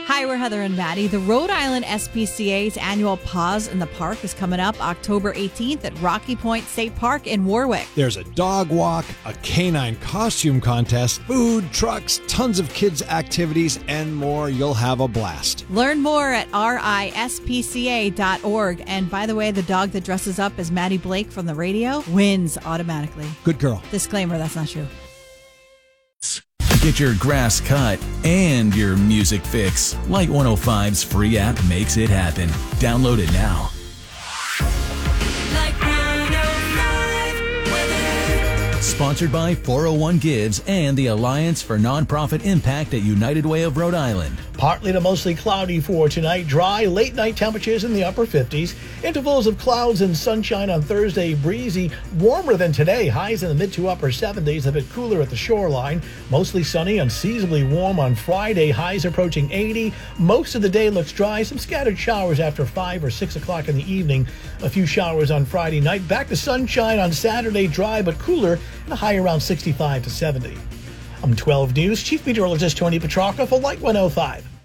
Hi, we're Heather and Maddie. The Rhode Island SPCA's annual Paws in the Park is coming up October 18th at Rocky Point State Park in Warwick. There's a dog walk, a canine costume contest, food, trucks, tons of kids' activities, and more. You'll have a blast. Learn more at rispca.org. And by the way, the dog that dresses up as Maddie Blake from the radio wins automatically. Good girl. Disclaimer, that's not true. Get your grass cut and your music fix. Light 105's free app makes it happen. Download it now. Light 105 weather. Sponsored by 401 Gives and the Alliance for Nonprofit Impact at United Way of Rhode Island. Partly to mostly cloudy for tonight. Dry, late night temperatures in the upper 50s. Intervals of clouds and sunshine on Thursday. Breezy, warmer than today. Highs in the mid to upper 70s. A bit cooler at the shoreline. Mostly sunny, unseasonably warm on Friday. Highs approaching 80. Most of the day looks dry. Some scattered showers after 5 or 6 o'clock in the evening. A few showers on Friday night. Back to sunshine on Saturday. Dry but cooler and a high around 65 to 70. I'm 12 News Chief Meteorologist Tony Petrarca for Light 105.